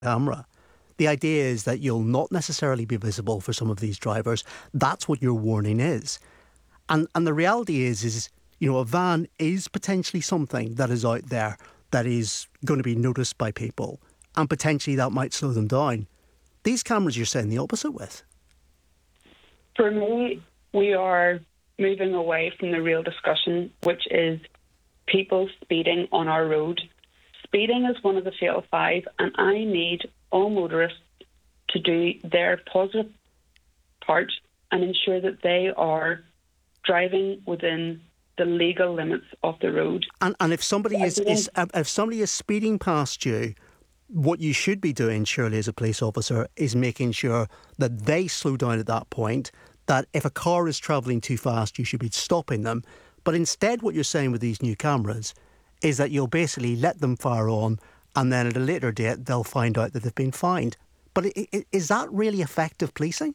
camera. The idea is that you'll not necessarily be visible for some of these drivers. That's what your warning is. And the reality is, a van is potentially something that is out there that is going to be noticed by people, and potentially that might slow them down. These cameras, you're saying the opposite with. For me, we are moving away from the real discussion, which is people speeding on our road. Speeding is one of the fatal five, and I need all motorists to do their positive part and ensure that they are driving within the legal limits of the road. And if somebody is speeding past you, what you should be doing, surely, as a police officer, is making sure that they slow down at that point, that if a car is travelling too fast, you should be stopping them. But instead, what you're saying with these new cameras is that you'll basically let them fire on, and then at a later date, they'll find out that they've been fined. But is that really effective policing?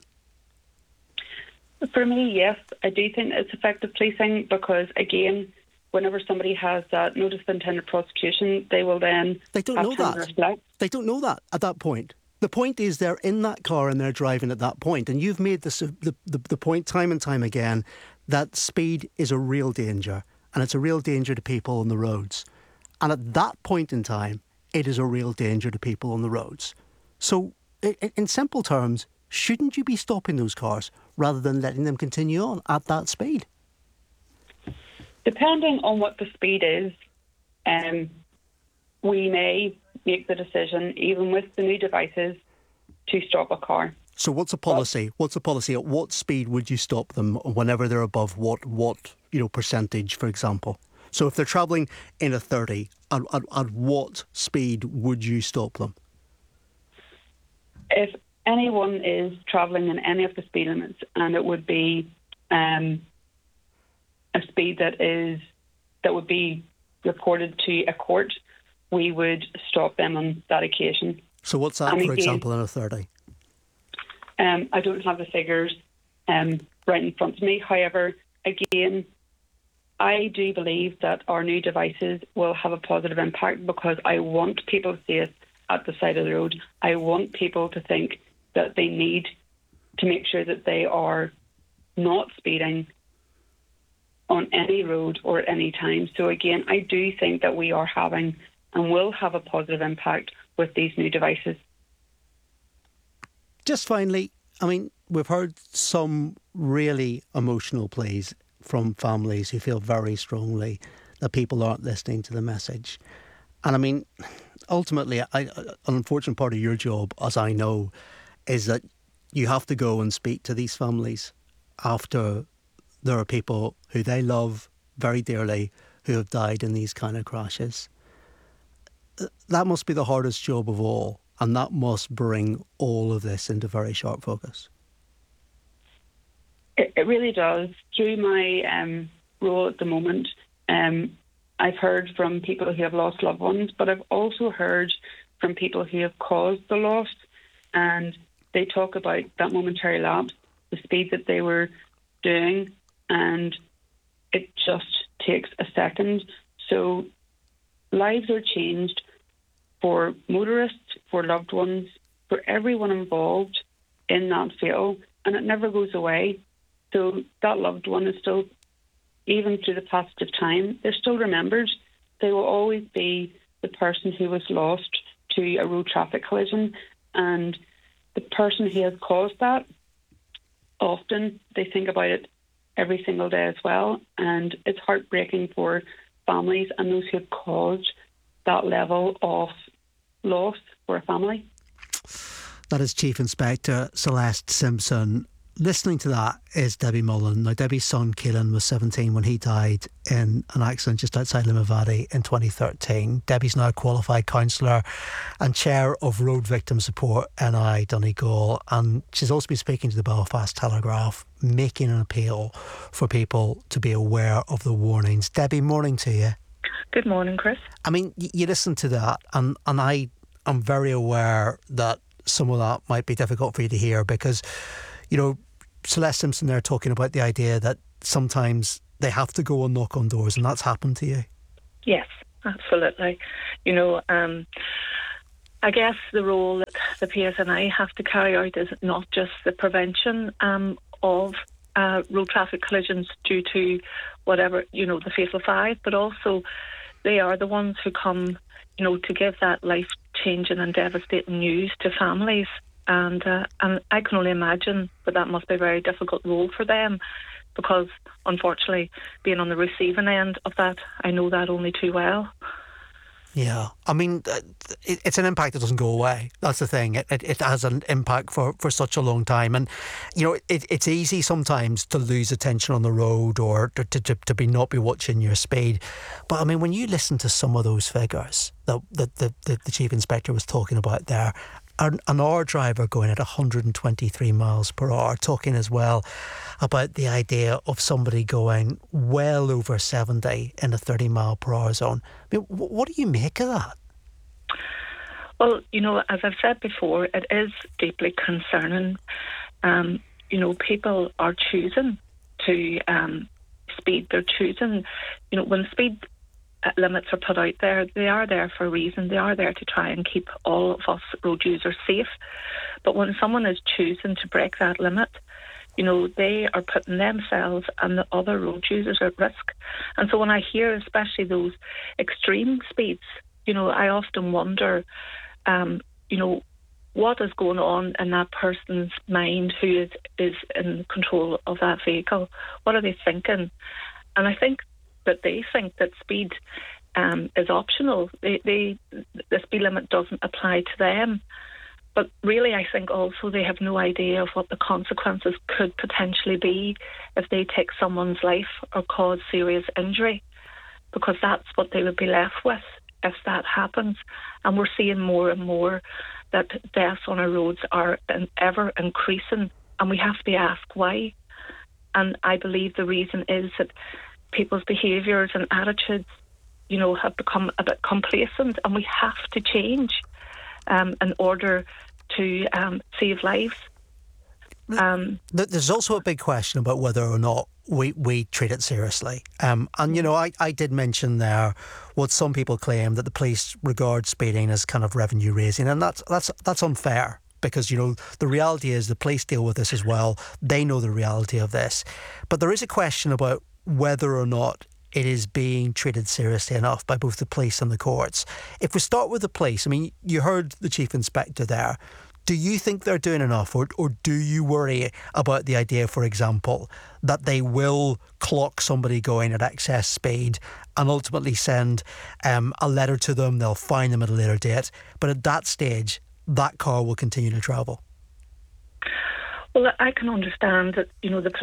For me, yes. I do think it's effective policing because, again, whenever somebody has that notice of intended prosecution, they will then They don't know that. They don't know that at that point. The point is they're in that car and they're driving at that point. And you've made this, the point time and time again that speed is a real danger, and it's a real danger to people on the roads. And at that point in time, it is a real danger to people on the roads. So, in simple terms, shouldn't you be stopping those cars rather than letting them continue on at that speed? Depending on what the speed is, we may make the decision, even with the new devices, to stop a car. So what's a policy? What's a policy? At what speed would you stop them whenever they're above what percentage, for example? So if they're travelling in a 30, at what speed would you stop them? If anyone is travelling in any of the speed limits, and it would be a speed that would be reported to a court, we would stop them on that occasion. So what's that, for example, in a 30? I don't have the figures right in front of me. However, again, I do believe that our new devices will have a positive impact because I want people to see us at the side of the road. I want people to think that they need to make sure that they are not speeding on any road or at any time. So again, I do think that we are having and will have a positive impact with these new devices. Just finally, I mean, we've heard some really emotional pleas from families who feel very strongly that people aren't listening to the message. And I mean, ultimately, an unfortunate part of your job, as I know, is that you have to go and speak to these families after there are people who they love very dearly who have died in these kind of crashes. That must be the hardest job of all, and that must bring all of this into very sharp focus. It really does. Through my role at the moment, I've heard from people who have lost loved ones, but I've also heard from people who have caused the loss, and they talk about that momentary lapse, the speed that they were doing, and it just takes a second. So lives are changed for motorists, for loved ones, for everyone involved in that fail, and it never goes away. So that loved one is still, even through the passage of time, they're still remembered. They will always be the person who was lost to a road traffic collision, and the person who has caused that, often they think about it every single day as well, and it's heartbreaking for families and those who have caused that level of loss for a family. That is Chief Inspector Celeste Simpson. Listening to that is Debbie Mullen. Now, Debbie's son, Keelan, was 17 when he died in an accident just outside Limavady in 2013. Debbie's now a qualified counsellor and chair of Road Victim Support NI Donegal. And she's also been speaking to the Belfast Telegraph, making an appeal for people to be aware of the warnings. Debbie, morning to you. Good morning, Chris. I mean, you listen to that, and I am very aware that some of that might be difficult for you to hear because, you know, Celeste Simpson there talking about the idea that sometimes they have to go and knock on doors, and that's happened to you. Yes, absolutely. You know, I guess the role that the PSNI have to carry out is not just the prevention of road traffic collisions due to whatever, the fatal five, but also they are the ones who come, to give that life-changing and devastating news to families. And I can only imagine that must be a very difficult role for them, because unfortunately, being on the receiving end of that, I know that only too well. Yeah, I mean, it's an impact that doesn't go away. That's the thing. It has an impact for such a long time. And, it's easy sometimes to lose attention on the road or to not be watching your speed. But, I mean, when you listen to some of those figures that the Chief Inspector was talking about there, an hour driver going at 123 miles per hour, talking as well about the idea of somebody going well over 70 in a 30 mile per hour zone. I mean, what do you make of that? Well, as I've said before, it is deeply concerning. People are choosing to speed. They're choosing, when speed limits are put out there, they are there for a reason. They are there to try and keep all of us road users safe. But when someone is choosing to break that limit, they are putting themselves and the other road users at risk. And so when I hear especially those extreme speeds, I often wonder, what is going on in that person's mind who is in control of that vehicle? What are they thinking? And I think that they think that speed is optional. The speed limit doesn't apply to them. But really, I think also they have no idea of what the consequences could potentially be if they take someone's life or cause serious injury, because that's what they would be left with if that happens. And we're seeing more and more that deaths on our roads are ever increasing, and we have to be asked why. And I believe the reason is that people's behaviours and attitudes, have become a bit complacent, and we have to change in order to save lives. There's also a big question about whether or not we treat it seriously. I did mention there what some people claim, that the police regard speeding as kind of revenue raising, and that's unfair. Because, the reality is the police deal with this as well. They know the reality of this. But there is a question about whether or not it is being treated seriously enough by both the police and the courts. If we start with the police, I mean, you heard the Chief Inspector there. Do you think they're doing enough, or do you worry about the idea, for example, that they will clock somebody going at excess speed and ultimately send a letter to them, they'll fine them at a later date, but at that stage, that car will continue to travel? Well, I can understand that, the